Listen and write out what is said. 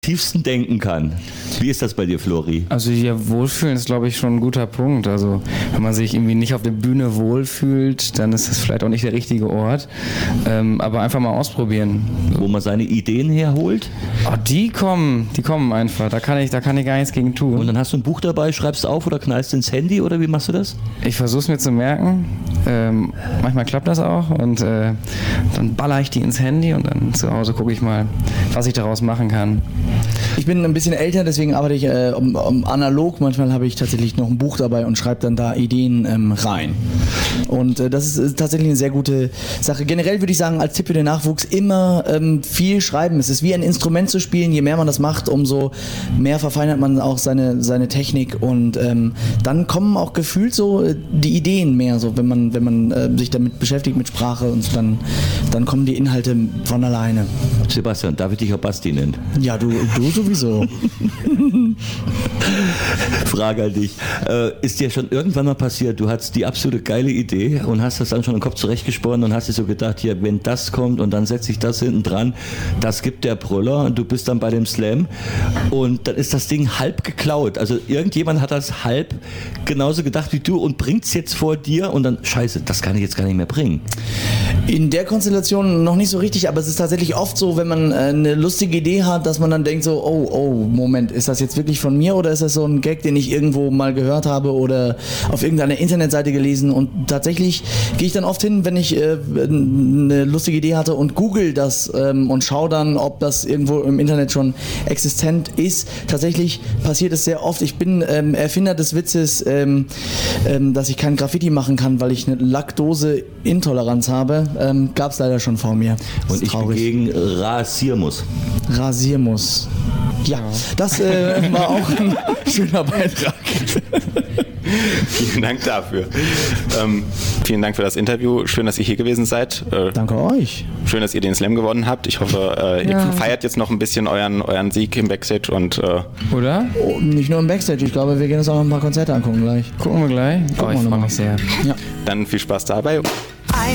tiefsten denken kann. Wie ist das bei dir, Flori? Also ja, wohlfühlen ist, glaube ich, schon ein guter Punkt. Also wenn man sich irgendwie nicht auf der Bühne wohlfühlt, dann ist das vielleicht auch nicht der richtige Ort. Aber einfach mal ausprobieren. Wo man seine Ideen herholt? Oh, die kommen einfach. Da kann ich gar nichts gegen tun. Und dann hast du ein Buch dabei, schreibst auf oder knallst ins Handy oder wie machst du das? Ich versuche es mir zu merken. Manchmal klappt das auch und dann baller ich die ins Handy und dann zu Hause gucke ich mal, was ich daraus machen kann. Ich bin ein bisschen älter, deswegen arbeite ich analog. Manchmal habe ich tatsächlich noch ein Buch dabei und schreibe dann da Ideen rein. Und das ist tatsächlich eine sehr gute Sache. Generell würde ich sagen, als Tipp für den Nachwuchs, immer viel schreiben. Es ist wie ein Instrument zu spielen. Je mehr man das macht, umso mehr verfeinert man auch seine Technik. Und dann kommen auch gefühlt so die Ideen mehr, so wenn man sich damit beschäftigt mit Sprache und dann kommen die Inhalte von alleine. Sebastian, darf ich dich auch Basti nennen? Ja, du sowieso. Frage an dich. Ist dir schon irgendwann mal passiert, du hattest die absolute geile Idee und hast das dann schon im Kopf zurechtgesponnen und hast dir so gedacht, hier, wenn das kommt und dann setze ich das hinten dran, das gibt der Brüller und du bist dann bei dem Slam und dann ist das Ding halb geklaut. Also irgendjemand hat das halb genauso gedacht wie du und bringt es jetzt vor dir und dann, scheiße, das kann ich jetzt gar nicht mehr bringen. In der Konstellation noch nicht so richtig, aber es ist tatsächlich oft so, wenn man eine lustige Idee hat, dass man dann denkt so, oh, Moment, ist das jetzt wirklich von mir oder ist das so ein Gag, den ich irgendwo mal gehört habe oder auf irgendeiner Internetseite gelesen und tatsächlich gehe ich dann oft hin, wenn ich eine lustige Idee hatte und google das und schaue dann, ob das irgendwo im Internet schon existent ist. Tatsächlich passiert es sehr oft. Ich bin Erfinder des Witzes, dass ich kein Graffiti machen kann, weil ich eine Laktoseintoleranz habe. Gab es leider schon vor mir. Und ich bin gegen Rasiermus. Ja, das war auch ein schöner Beitrag. Vielen Dank dafür. Vielen Dank für das Interview. Schön, dass ihr hier gewesen seid. Danke euch. Schön, dass ihr den Slam gewonnen habt. Ich hoffe, ihr feiert jetzt noch ein bisschen euren Sieg im Backstage. Oder? Oh, nicht nur im Backstage. Ich glaube, wir gehen uns auch noch ein paar Konzerte angucken gleich. Gucken wir gleich. Ich freue mich sehr. Ja. Dann viel Spaß dabei.